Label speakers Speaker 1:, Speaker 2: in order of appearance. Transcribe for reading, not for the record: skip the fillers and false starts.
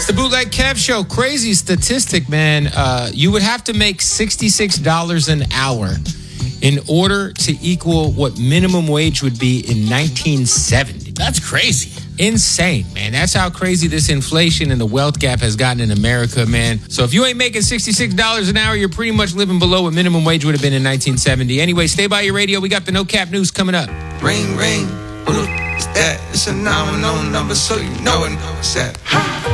Speaker 1: It's the Bootleg Kev Show. Crazy statistic, man. You would have to make $66 an hour in order to equal what minimum wage would be in 1970.
Speaker 2: That's crazy.
Speaker 1: Insane, man. That's how crazy this inflation and the wealth gap has gotten in America, man. So if you ain't making $66 an hour, you're pretty much living below what minimum wage would have been in 1970. Anyway, stay by your radio. We got the No Cap News coming up.
Speaker 3: Ring, ring. Who the f*** is that? It's a 910 number, so you know it. What's that?